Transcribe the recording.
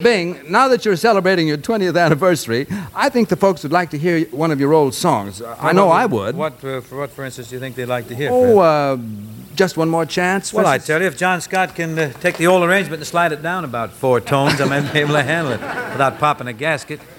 Bing, now that you're celebrating your 20th anniversary, I think the folks would like to hear one of your old songs. I know I would. For instance, do you think they'd like to hear? Just one more chance? Well, I tell you, if John Scott can take the old arrangement and slide it down about 4 tones, I might be able to handle it without popping a gasket.